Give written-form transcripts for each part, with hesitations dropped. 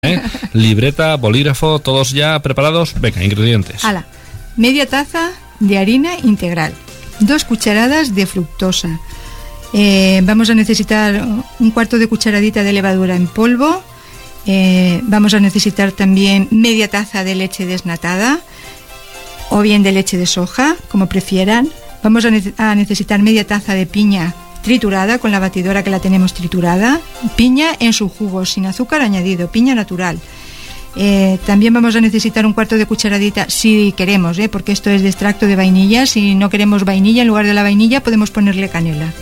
Libreta, bolígrafo, todos ya preparados. Venga, ingredientes. Ala, media taza de harina integral, 2 cucharadas de fructosa. Vamos a necesitar un cuarto de cucharadita de levadura en polvo. Vamos a necesitar también media taza de leche desnatada o bien de leche de soja, como prefieran. Vamos a necesitar media taza de piña triturada con la batidora que la tenemos triturada. Piña en su jugo, sin azúcar añadido, piña natural. También vamos a necesitar un cuarto de cucharadita, si queremos, porque esto es de extracto de vainilla. Si no queremos vainilla, en lugar de la vainilla podemos ponerle canela.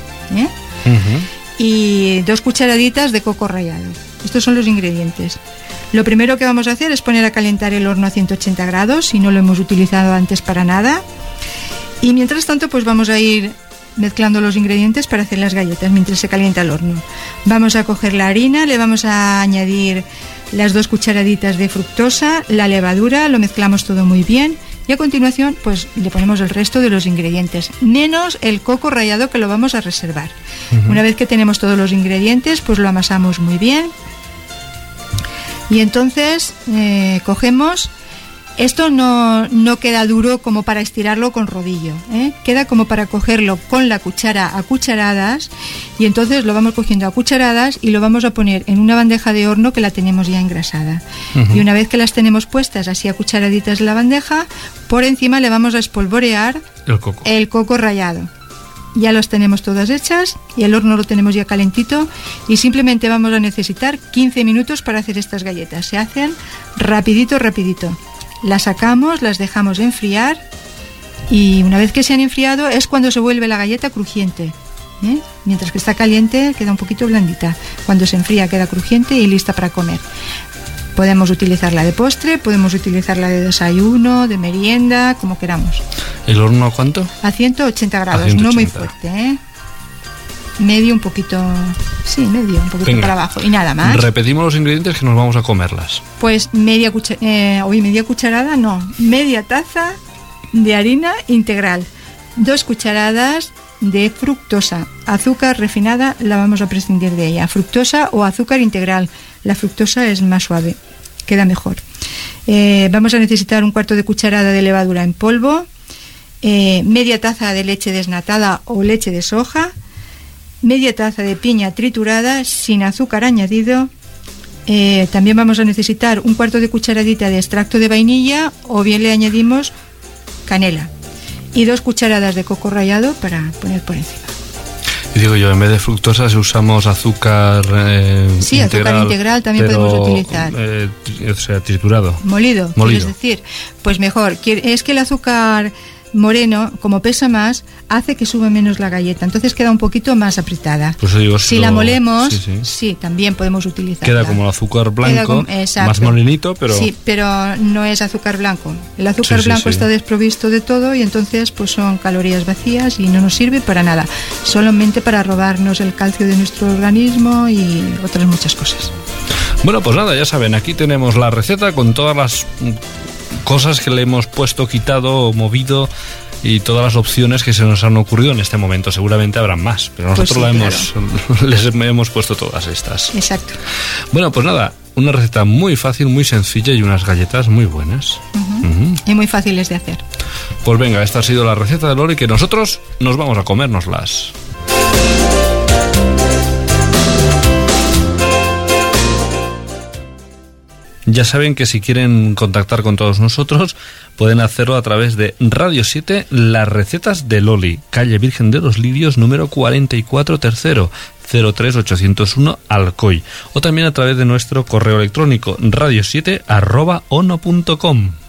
Y 2 cucharaditas de coco rallado. Estos son los ingredientes. Lo primero que vamos a hacer es poner a calentar el horno a 180 grados, si no lo hemos utilizado antes para nada. Y mientras tanto, pues vamos a ir mezclando los ingredientes para hacer las galletas mientras se calienta el horno. Vamos a coger la harina, le vamos a añadir las 2 cucharaditas de fructosa, la levadura, lo mezclamos todo muy bien y a continuación pues le ponemos el resto de los ingredientes, menos el coco rallado que lo vamos a reservar. Una vez que tenemos todos los ingredientes, pues lo amasamos muy bien y entonces cogemos. Esto no queda duro como para estirarlo con rodillo, queda como para cogerlo con la cuchara a cucharadas y entonces lo vamos cogiendo a cucharadas y lo vamos a poner en una bandeja de horno que la tenemos ya engrasada. Y una vez que las tenemos puestas así a cucharaditas en la bandeja, por encima le vamos a espolvorear el coco rallado. Ya las tenemos todas hechas y el horno lo tenemos ya calentito y simplemente vamos a necesitar 15 minutos para hacer estas galletas. Se hacen rapidito. Las sacamos, las dejamos enfriar y una vez que se han enfriado es cuando se vuelve la galleta crujiente. Mientras que está caliente queda un poquito blandita. Cuando se enfría queda crujiente y lista para comer. Podemos utilizarla de postre, podemos utilizarla de desayuno, de merienda, como queramos. ¿El horno a cuánto? A 180 grados, 180. No muy fuerte, medio, un poquito. Sí, medio, un poquito. Venga, para abajo. Y nada más. Repetimos los ingredientes que nos vamos a comerlas. Pues media cucharada, no. Media taza de harina integral. 2 cucharadas de fructosa. Azúcar refinada, la vamos a prescindir de ella. Fructosa o azúcar integral. La fructosa es más suave, queda mejor. Vamos a necesitar un cuarto de cucharada de levadura en polvo. Media taza de leche desnatada o leche de soja. Media taza de piña triturada sin azúcar añadido. También vamos a necesitar un cuarto de cucharadita de extracto de vainilla o bien le añadimos canela y 2 cucharadas de coco rallado para poner por encima. Y digo yo, en vez de fructosa si usamos azúcar sí, azúcar integral también podemos utilizar. O sea, triturado. Molido. Es decir, pues mejor. Es que el azúcar moreno, como pesa más, hace que sube menos la galleta, entonces queda un poquito más apretada. Pues digo, si la molemos, sí, también podemos utilizarla. Queda como el azúcar blanco, más morenito, pero... Sí, pero no es azúcar blanco. El azúcar blanco está desprovisto de todo y entonces pues son calorías vacías y no nos sirve para nada, solamente para robarnos el calcio de nuestro organismo y otras muchas cosas. Bueno, pues nada, ya saben, aquí tenemos la receta con todas las cosas que le hemos puesto, quitado, movido y todas las opciones que se nos han ocurrido en este momento. Seguramente habrán más, pero nosotros les hemos puesto todas estas. Exacto. Bueno, pues nada, una receta muy fácil, muy sencilla y unas galletas muy buenas. Y muy fáciles de hacer. Pues venga, esta ha sido la receta de Loli, que nosotros nos vamos a comérnoslas. Ya saben que si quieren contactar con todos nosotros, pueden hacerlo a través de Radio 7, Las Recetas de Loli, calle Virgen de los Lirios, número 44 tercero, 03801 Alcoy, o también a través de nuestro correo electrónico radio7@ono.com.